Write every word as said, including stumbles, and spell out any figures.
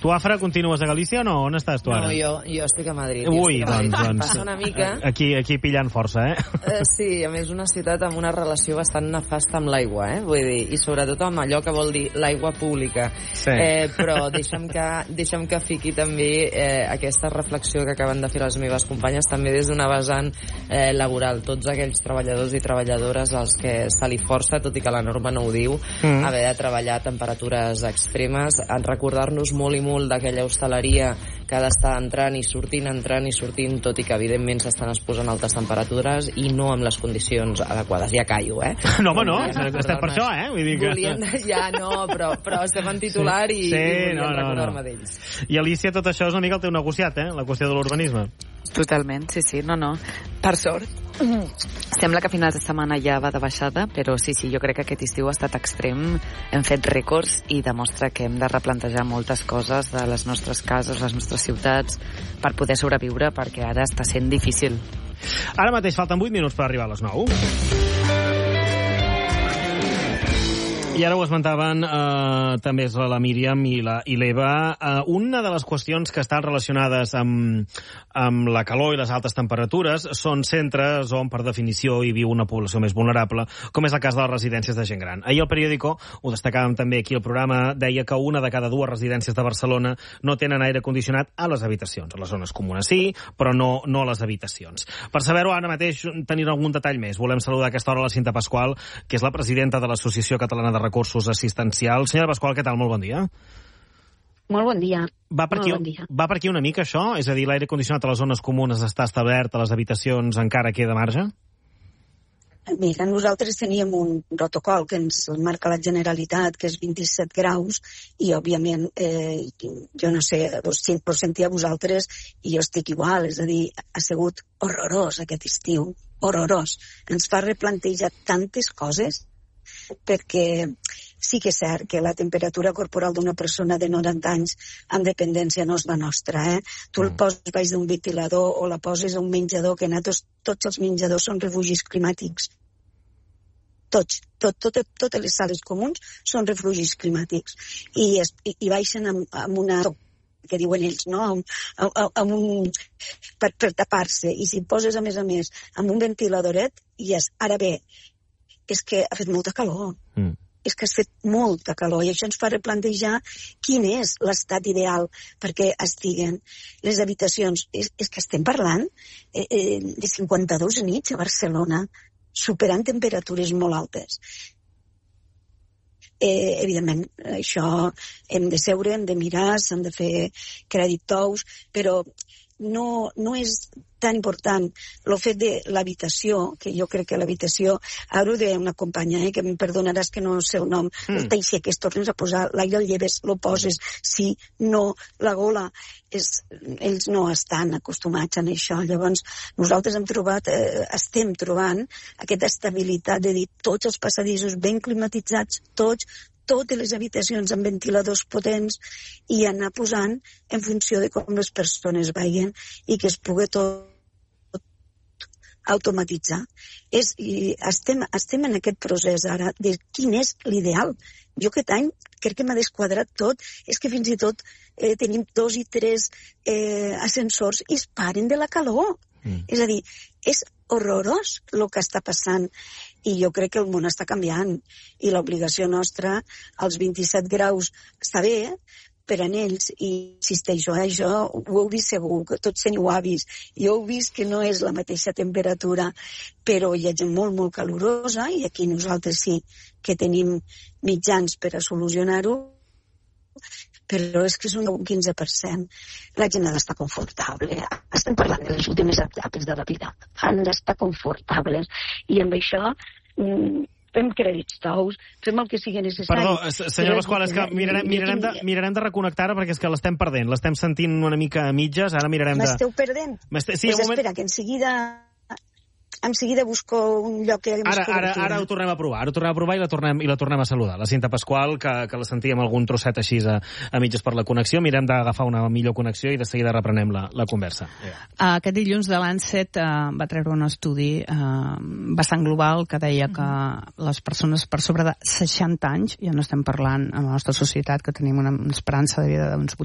Tu, Afra, continues a Galícia o no? On estàs tu ara? No, jo, jo estic a Madrid. Ui, a Madrid. doncs, doncs... Passa una mica... Aquí, aquí pillant força, eh? eh? Sí, a més una ciutat amb una relació bastant nefasta amb l'aigua, eh? Vull dir, i sobretot amb allò que vol dir l'aigua pública. Sí. Eh, però deixa'm que, deixa'm que fiqui també eh, aquesta reflexió que acaben de fer les meves companyes també des d'una vessant eh, laboral. Tots aquells treballadors i treballadores als que se li força, tot i que la norma no ho diu, mm. haver de treballar a temperatures extremes, en recordar-nos molt i molt d'aquella hostaleria que ha d'estar entrant i sortint, entrant i sortint, tot i que evidentment s'estan exposant altes temperatures i no amb les condicions adequades. Ja callo, eh? No, home, no, estem per això, eh? Vull dir que... Volien... Ja, no, però, però estem en titular sí. i, sí, i volien no, no, recordar-me no. d'ells. I, Alicia, tot això és una mica el teu negociat, eh? La qüestió de l'urbanisme. Totalment, sí, sí, no, no. Per sort, sembla que a finals de setmana ja va de baixada, però sí, sí, jo crec que aquest estiu ha estat extrem, hem fet rècords i demostra que hem de replantejar moltes coses de les nostres cases, les nostres ciutats, per poder sobreviure, perquè ara està sent difícil. Ara mateix falten vuit minuts per arribar a les nou. I ara ho esmentaven eh, també és la Míriam i l'Eva. Eh, una de les qüestions que estan relacionades amb, amb la calor i les altes temperatures són centres on, per definició, hi viu una població més vulnerable, com és el cas de les residències de gent gran. Ahir el periòdico, ho destacàvem també aquí al programa, deia que una de cada dues residències de Barcelona no tenen aire condicionat a les habitacions. A les zones comunes sí, però no, no a les habitacions. Per saber-ho ara mateix, tenir algun detall més, volem saludar a aquesta hora la Cinta Pasqual, que és la presidenta de l'Associació Catalana de Recursos Assistencials. Senyora Pasqual, què tal? Molt bon dia. Molt bon dia. Va per, aquí, bon dia. va per aquí una mica això? És a dir, l'aire condicionat a les zones comunes està establert, a les habitacions encara queda marge? Mira, nosaltres teníem un protocol que ens marca la Generalitat, que és vint-i-set graus, i òbviament, eh, jo no sé, vos sentia vosaltres, i jo estic igual, és a dir, ha sigut horrorós aquest estiu, horrorós. Ens fa replantejar tantes coses, perquè sí que és cert que la temperatura corporal d'una persona de noranta anys amb dependència no és la nostra, eh? Tu el poses baix d'un ventilador o la poses a un menjador, que nosaltres, tots els menjadors són refugis climàtics. Tots, tot, tot, totes les sales comuns són refugis climàtics. I, es, i, i baixen amb, amb una... que diuen ells, no? Amb, amb un, per, per tapar-se. I si poses, a més a més, amb un ventiladoret, i és, ara bé, és que ha fet molta calor. Mm. És que has fet molta calor i això ens fa replantejar quin és l'estat ideal perquè estiguen les habitacions. És, és que estem parlant eh, eh, de cinquanta-dos nits a Barcelona, superant temperatures molt altes. Eh, evidentment, això hem de seure, hem de mirar, s'han de fer crèdit tous, però no, no és tan important el fet de l'habitació, que jo crec que l'habitació, ara ho deia una companya, eh, que em perdonaràs que no sé el nom, mm. el teixeques, tornes a posar, l'aire el lleves, lo poses, sí, no, la gola, és, ells no estan acostumats a això. Llavors, nosaltres hem trobat, eh, estem trobant aquesta estabilitat de dir tots els passadissos ben climatitzats, tots, totes les habitacions amb ventiladors potents i anar posant en funció de com les persones vagin i que es pugui tot automatitzar. És, i estem, estem en aquest procés ara de quin és l'ideal. Jo aquest any crec que m'ha desquadrat tot. És que fins i tot eh, tenim dos i tres eh, ascensors i es paren de la calor. Mm. És a dir, és horrorós el que està passant i jo crec que el món està canviant i l'obligació nostra als vint-i-set graus està bé per a ells i insisteixo, eh, jo ho heu vist segur, que tots teniu avis, jo heu vist que no és la mateixa temperatura, però hi ha gent molt, molt calorosa i aquí nosaltres sí que tenim mitjans per a solucionar-ho, però és que és un quinze per cent. La gent ha d'estar confortable. Estem parlant de les últimes etapes de la vida. Han d'estar confortables. I amb això mm, fem crèdits tous, fem el que sigui necessari. Perdó, senyora Pasqual, és que mirarem, mirarem, de, mirarem de reconnectar-la perquè és que l'estem perdent. L'estem sentint una mica a mitges, ara mirarem de... M'esteu perdent? Sí, pues moment... espera, que en seguida... En seguida busco un lloc que... Ara, ara, ara ho tornem a provar, ara ho tornem a provar i la tornem, i la tornem a saludar. La Cinta Pasqual, que, que la sentíem algun trosset així a, a mitges per la connexió, mirem d'agafar una millor connexió i de seguida reprenem la, la conversa. Yeah. Aquest dilluns de l'Ancet uh, va treure un estudi uh, bastant global que deia que les persones per sobre de seixanta anys, ja no estem parlant en la nostra societat que tenim una esperança de vida d'uns